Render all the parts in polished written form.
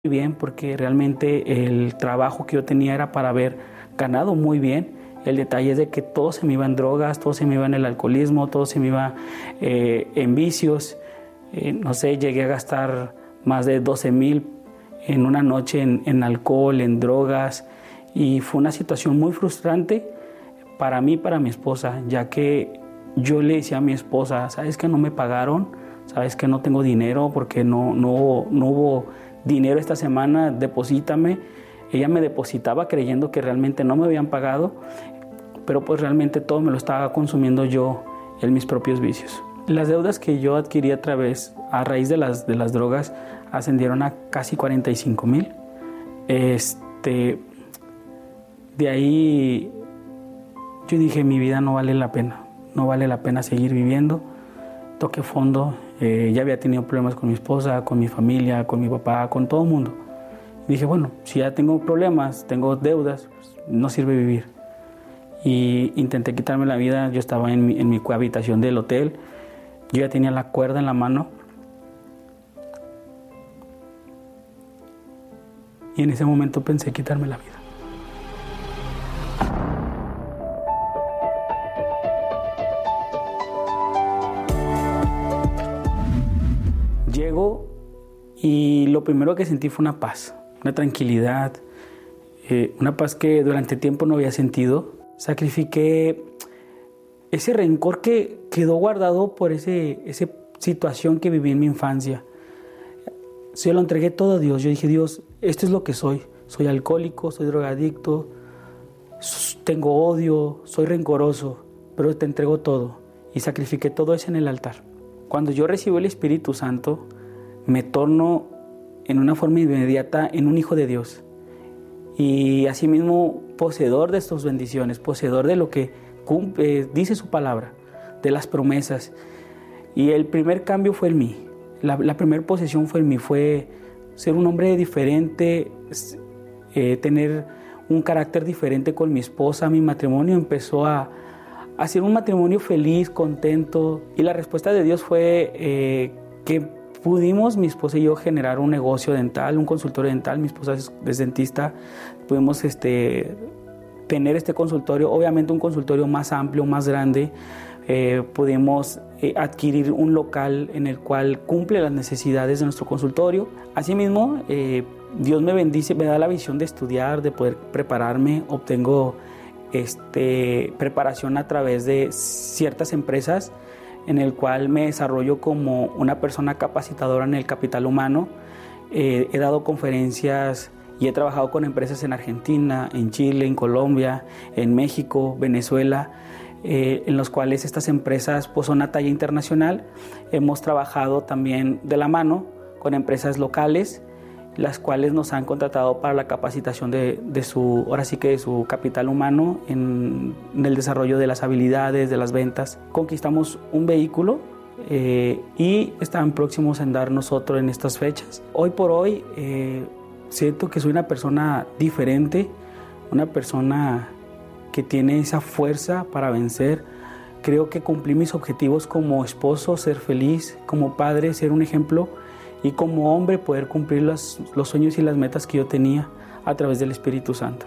bien porque realmente el trabajo que yo tenía era para haber ganado muy bien. El detalle es de que todo se me iba en drogas, todo se me iba en el alcoholismo, todo se me iba en vicios. No sé, llegué a gastar más de 12,000 en una noche en alcohol, en drogas, y fue una situación muy frustrante para mí y para mi esposa, ya que yo le decía a mi esposa, ¿sabes que no me pagaron? ¿Sabes que no tengo dinero porque no hubo dinero esta semana? Deposítame. Ella me depositaba creyendo que realmente no me habían pagado, pero pues realmente todo me lo estaba consumiendo yo en mis propios vicios. Las deudas que yo adquirí a raíz de las drogas ascendieron a casi 45,000. De ahí yo dije, mi vida no vale la pena seguir viviendo. Toqué fondo, ya había tenido problemas con mi esposa, con mi familia, con mi papá, con todo el mundo. Dije, bueno, si ya tengo problemas, tengo deudas, pues no sirve vivir. Y intenté quitarme la vida. Yo estaba en mi habitación del hotel, yo ya tenía la cuerda en la mano. Y en ese momento pensé quitarme la vida. Llego y lo primero que sentí fue una paz, una tranquilidad, una paz que durante tiempo no había sentido. Sacrifiqué ese rencor que quedó guardado por esa situación que viví en mi infancia. Se lo entregué todo a Dios. Yo dije, Dios, esto es lo que soy. Soy alcohólico, soy drogadicto, tengo odio, soy rencoroso, pero te entrego todo. Y sacrifiqué todo eso en el altar. Cuando yo recibo el Espíritu Santo, me torno en una forma inmediata en un hijo de Dios. Y asimismo, poseedor de estas bendiciones, poseedor de lo que dice su palabra, de las promesas. Y el primer cambio fue en mí. La primera posesión fue en mí, fue ser un hombre diferente, tener un carácter diferente con mi esposa. Mi matrimonio empezó a ser un matrimonio feliz, contento. Y la respuesta de Dios fue que pudimos, mi esposa y yo, generar un negocio dental, un consultorio dental. Mi esposa es dentista. Pudimos tener este consultorio, obviamente un consultorio más amplio, más grande. Pudimos adquirir un local en el cual cumple las necesidades de nuestro consultorio. Asimismo, Dios me bendice, me da la visión de estudiar, de poder prepararme. Obtengo preparación a través de ciertas empresas, en el cual me desarrollo como una persona capacitadora en el capital humano. He dado conferencias y he trabajado con empresas en Argentina, en Chile, en Colombia, en México, Venezuela, en los cuales estas empresas pues, son a talla internacional. Hemos trabajado también de la mano con empresas locales, las cuales nos han contratado para la capacitación de su capital humano en el desarrollo de las habilidades, de las ventas. Conquistamos un vehículo y están próximos en darnos otro en estas fechas. Hoy por hoy siento que soy una persona diferente, una persona que tiene esa fuerza para vencer. Creo que cumplí mis objetivos como esposo, ser feliz, como padre, ser un ejemplo, y como hombre poder cumplir los sueños y las metas que yo tenía a través del Espíritu Santo.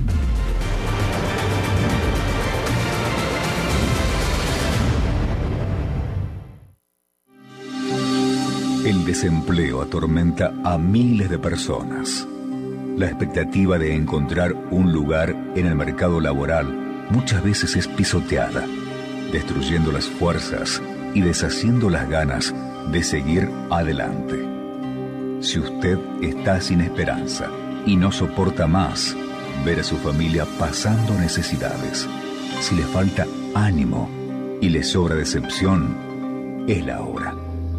El desempleo atormenta a miles de personas. La expectativa de encontrar un lugar en el mercado laboral muchas veces es pisoteada, destruyendo las fuerzas y deshaciendo las ganas de seguir adelante. Si usted está sin esperanza y no soporta más ver a su familia pasando necesidades, si le falta ánimo y le sobra decepción, es la hora.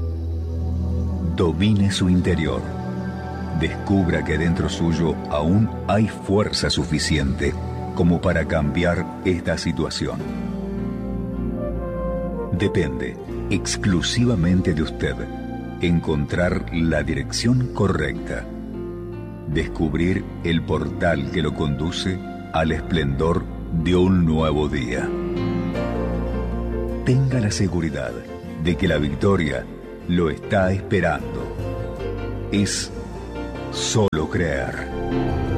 Domine su interior. Descubra que dentro suyo aún hay fuerza suficiente como para cambiar esta situación. Depende exclusivamente de usted encontrar la dirección correcta, descubrir el portal que lo conduce al esplendor de un nuevo día. Tenga la seguridad de que la victoria lo está esperando. Es Solo creer.